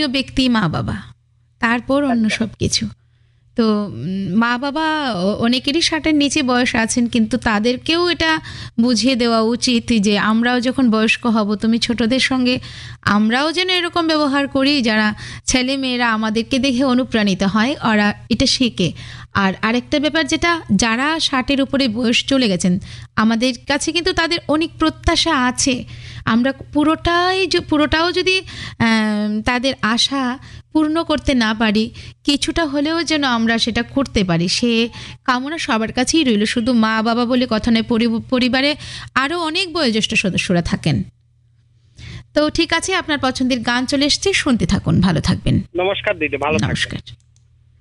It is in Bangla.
প্রয়োজনীয় ব্যক্তি মা বাবা, তারপর অন্য সব কিছু। তো মা বাবা অনেকেরই 60-এর নিচে বয়স আছেন, কিন্তু তাদেরকেও এটা বুঝিয়ে দেওয়া উচিত যে আমরাও যখন বয়স্ক হব, তুমি ছোটদের সঙ্গে আমরাও যেন এরকম ব্যবহার করি যারা ছেলে মেয়েরা আমাদেরকে দেখে অনুপ্রাণিত হয়, ওরা এটা শেখে। আর আরেকটা ব্যাপার, যেটা যারা 60-এর উপরে বয়স চলে গেছেন, আমাদের কাছে কিন্তু তাদের অনেক প্রত্যাশা আছে। আমরা পুরোটাও যদি তাদের আশা পূর্ণ করতে না পারি, কিছুটা হলেও যেন আমরা সেটা করতে পারি, সে কামনা সবার কাছেই রইল। শুধু মা বাবা বলে কথা নয়, পরিবারে আরও অনেক বয়োজ্যেষ্ঠ সদস্যরা থাকেন। তো ঠিক আছে, আপনার পছন্দের গান চলে এসছে, শুনতে থাকুন, ভালো থাকবেন। নমস্কার দিদি, ভালো থাকবেন। নমস্কার।